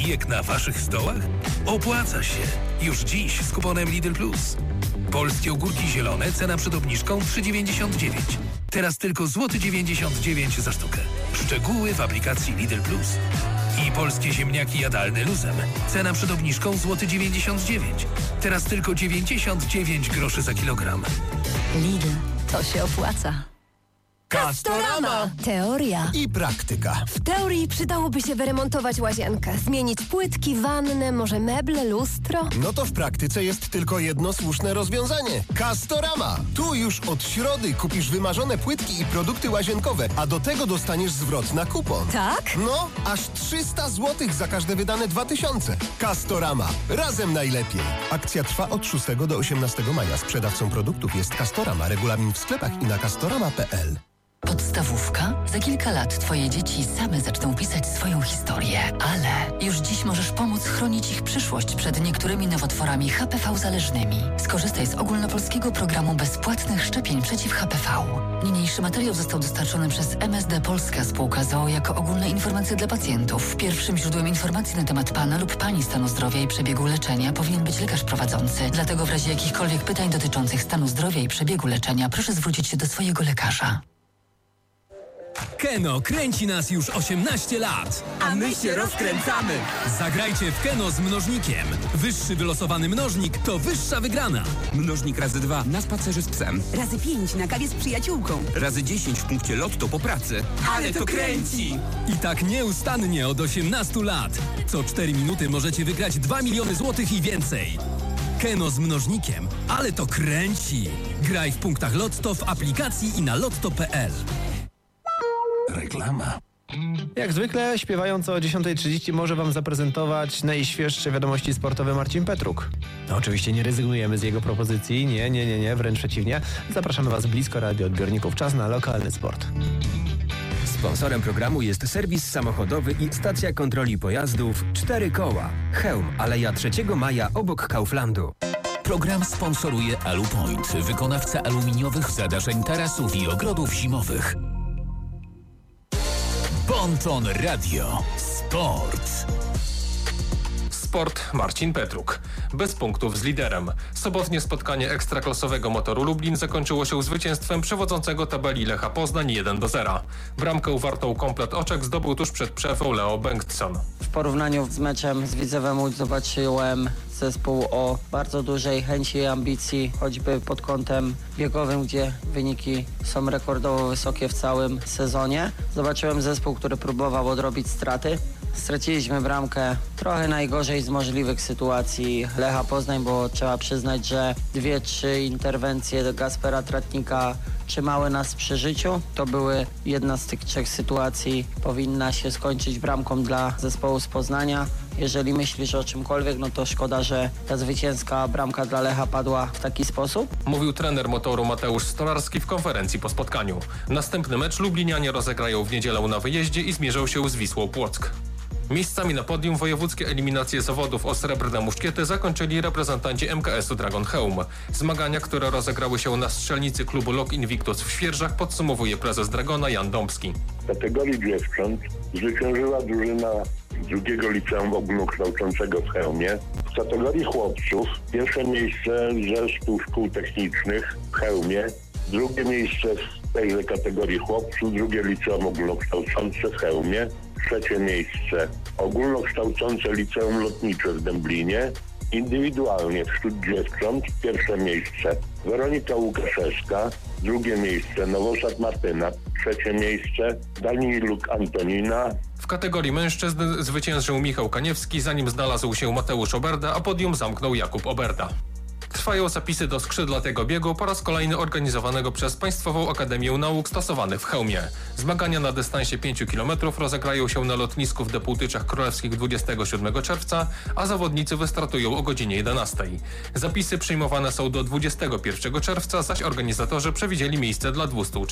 kijek na waszych stołach? Opłaca się. Już dziś z kuponem Lidl Plus. Polskie ogórki zielone, cena przed obniżką 3,99. Teraz tylko złoty 99 zł za sztukę. Szczegóły w aplikacji Lidl Plus. I polskie ziemniaki jadalne luzem. Cena przed obniżką złoty 99. Teraz tylko 99 groszy za kilogram. Lidl, to się opłaca. Castorama! Teoria I praktyka. W teorii przydałoby się wyremontować łazienkę, zmienić płytki, wannę, może meble, lustro. No to w praktyce jest tylko jedno słuszne rozwiązanie. Castorama! Tu już od środy kupisz wymarzone płytki i produkty łazienkowe, a do tego dostaniesz zwrot na kupon. Tak? No, aż 300 zł za każde wydane 2000. Castorama. Razem najlepiej. Akcja trwa od 6 do 18 maja. Sprzedawcą produktów jest Castorama. Regulamin w sklepach i na castorama.pl. Podstawówka? Za kilka lat twoje dzieci same zaczną pisać swoją historię, ale już dziś możesz pomóc chronić ich przyszłość przed niektórymi nowotworami HPV zależnymi. Skorzystaj z ogólnopolskiego programu bezpłatnych szczepień przeciw HPV. Niniejszy materiał został dostarczony przez MSD Polska Spółka z o.o. jako ogólne informacje dla pacjentów. Pierwszym źródłem informacji na temat pana lub pani stanu zdrowia i przebiegu leczenia powinien być lekarz prowadzący. Dlatego w razie jakichkolwiek pytań dotyczących stanu zdrowia i przebiegu leczenia proszę zwrócić się do swojego lekarza. Keno kręci nas już 18 lat. A my się rozkręcamy. Zagrajcie w Keno z mnożnikiem. Wyższy wylosowany mnożnik to wyższa wygrana. Mnożnik razy 2 na spacerze z psem. Razy 5 na kawie z przyjaciółką. Razy 10 w punkcie lotto po pracy. Ale to kręci! I tak nieustannie od 18 lat. Co 4 minuty możecie wygrać 2 miliony złotych i więcej. Keno z mnożnikiem, ale to kręci. Graj w punktach Lotto w aplikacji i na lotto.pl. Reklama. Jak zwykle, śpiewając o 10:30 może wam zaprezentować najświeższe wiadomości sportowe Marcin Petruk. No, oczywiście nie rezygnujemy z jego propozycji, nie, wręcz przeciwnie. Zapraszamy was blisko radioodbiorników. Czas na lokalny sport. Sponsorem programu jest serwis samochodowy i stacja kontroli pojazdów 4 koła. Chełm, Aleja 3 Maja obok Kauflandu. Program sponsoruje Alupoint, wykonawca aluminiowych zadaszeń tarasów i ogrodów zimowych. Bonton Radio. Sport. Sport Marcin Petruk. Bez punktów z liderem. Sobotnie spotkanie ekstraklasowego Motoru Lublin zakończyło się zwycięstwem przewodzącego tabeli Lecha Poznań 1-0. Bramkę uwartą komplet oczek zdobył tuż przed przerwą Leo Bengtsson. W porównaniu z meczem z Widzewem Łódź zobaczyłem zespół o bardzo dużej chęci i ambicji, choćby pod kątem biegowym, gdzie wyniki są rekordowo wysokie w całym sezonie. Zobaczyłem zespół, który próbował odrobić straty. Straciliśmy bramkę trochę najgorzej z możliwych sytuacji Lecha Poznań, bo trzeba przyznać, że 2-3 interwencje Gaspera Tratnika trzymały nas przy życiu. To były jedna z tych 3 sytuacji, powinna się skończyć bramką dla zespołu z Poznania. Jeżeli myślisz o czymkolwiek, no to szkoda, że ta zwycięska bramka dla Lecha padła w taki sposób. Mówił trener Motoru Mateusz Stolarski w konferencji po spotkaniu. Następny mecz Lublinianie rozegrają w niedzielę na wyjeździe i zmierzą się z Wisłą Płock. Miejscami na podium wojewódzkie eliminacje zawodów o srebrne muszkiety zakończyli reprezentanci MKS-u Dragon Chełm. Zmagania, które rozegrały się na strzelnicy klubu Lok Invictus w Świerżach, podsumowuje prezes Dragona Jan Dąbski. W kategorii dziewcząt zwyciężyła drużyna drugiego liceum ogólnokształcącego w Chełmie. W kategorii chłopców pierwsze miejsce zespół szkół technicznych w Chełmie, drugie miejsce w tejże kategorii chłopców, drugie liceum ogólnokształcące w Chełmie, trzecie miejsce ogólnokształcące liceum lotnicze w Dęblinie. Indywidualnie wśród dziewcząt pierwsze miejsce Weronika Łukaszewska, drugie miejsce Nowosad Martyna, trzecie miejsce Daniluk Antonina. W kategorii mężczyzn zwyciężył Michał Kaniewski, zanim znalazł się Mateusz Oberda, a podium zamknął Jakub Oberda. Trwają zapisy do skrzydlatego biegu po raz kolejny organizowanego przez Państwową Akademię Nauk Stosowanych w Chełmie. Zmagania na dystansie 5 km rozegrają się na lotnisku w Depułtyczach Królewskich 27 czerwca, a zawodnicy wystartują o godzinie 11. Zapisy przyjmowane są do 21 czerwca, zaś organizatorzy przewidzieli miejsce dla 200 uczestników.